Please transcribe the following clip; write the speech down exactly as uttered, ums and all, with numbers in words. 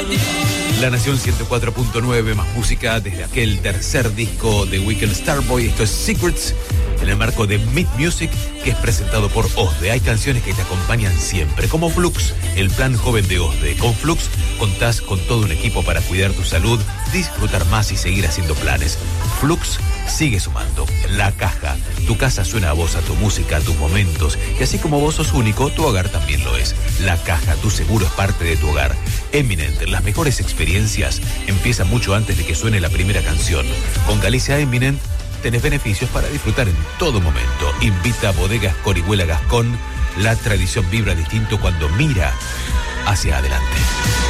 La Nación ciento cuatro punto nueve, más música desde aquel tercer disco de Weekend Starboy. Esto es Secrets, en el marco de Meet Music, que es presentado por OSDE. Hay canciones que te acompañan siempre, como Flux, el plan joven de OSDE. Con Flux contás con todo un equipo para cuidar tu salud, disfrutar más y seguir haciendo planes. Flux sigue sumando. La Caja. Tu casa suena a vos, a tu música, a tus momentos. Y así como vos sos único, tu hogar también lo es. La Caja. Tu seguro es parte de tu hogar. Eminent. Las mejores experiencias empiezan mucho antes de que suene la primera canción. Con Galicia Eminent tenés beneficios para disfrutar en todo momento. Invita a Bodegas Corihuela Gascón. La tradición vibra distinto cuando mira hacia adelante.